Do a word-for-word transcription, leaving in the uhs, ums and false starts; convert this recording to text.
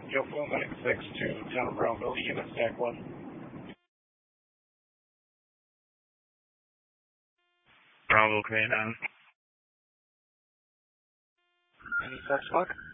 Joe Fluminix six two, Town Brownsville, unit stack one. Bravo, K nine. Any such luck?